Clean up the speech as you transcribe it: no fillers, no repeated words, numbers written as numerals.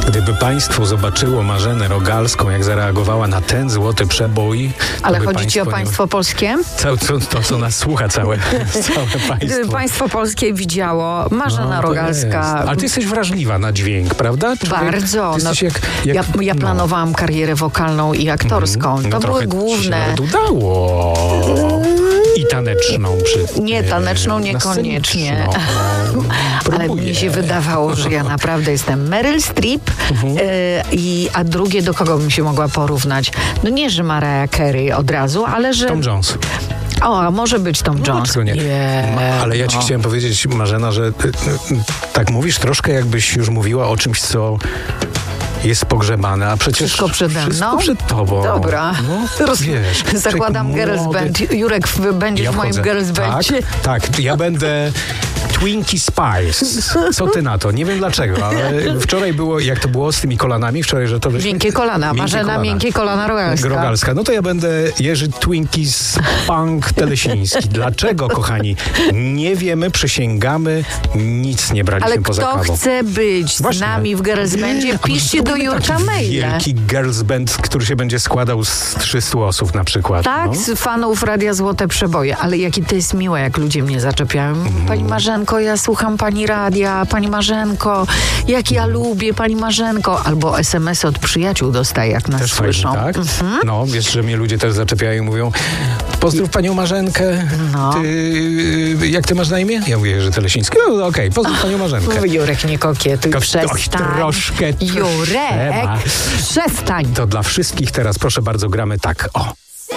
Gdyby państwo zobaczyło Marzenę Rogalską, jak zareagowała na ten złoty przebój... Ale chodzi ci o państwo polskie? To, co nas słucha, całe państwo. Gdyby państwo polskie widziało Marzena Rogalska... Ale ty jesteś wrażliwa na dźwięk, prawda? Bardzo. Ja planowałam karierę wokalną i aktorską. To były główne... Się udało. I taneczną. Nie, taneczną niekoniecznie. Ale mi się wydawało, że ja naprawdę jestem Meryl Streep, a drugie, do kogo bym się mogła porównać? No nie, że Mariah Carey od razu, ale że... Tom Jones. A może być Tom Jones. Nie. Ale ja ci chciałem powiedzieć, Marzena, że tak mówisz troszkę, jakbyś już mówiła o czymś, co jest pogrzebane, a przecież wszystko przede mną? Wszystko przed tobą. Dobra. Wiesz, zakładam Girls Band. Jurek, będziesz w moim Girls Bandzie. Tak, ja będę Twinkie Spice. Co ty na to? Nie wiem dlaczego, ale wczoraj było, jak to było z tymi kolanami, wczoraj, że to... Miękkie kolana. Marzena miękkie kolana Rogalska. No to ja będę Jerzy Twinkie Punk Telesiński. Dlaczego, kochani? Nie wiemy, przysięgamy, nic nie braliśmy poza kawą. Ale kto chce być z nami w Girls Bandzie, piszcie do Jurka maila. Wielki Girls Band, który się będzie składał z 300 osób na przykład. Tak, z fanów Radia Złote Przeboje. Ale jakie to jest miłe, jak ludzie mnie zaczepiają. Pani Marzenko, ja słucham pani radia, pani Marzenko, jak ja lubię pani Marzenko. Albo SMS-y od przyjaciół dostaję, jak nas też słyszą. Fajnie, tak? No, wiesz, że mnie ludzie też zaczepiają i mówią: pozdrów panią Marzenkę. Jak ty masz na imię? Ja mówię, że Telesiński. No, okej, pozdrów panią Marzenkę. Jurek, nie kokietuj, przestań. Troszkę Jurek, przestań. To dla wszystkich teraz, proszę bardzo, gramy tak. O.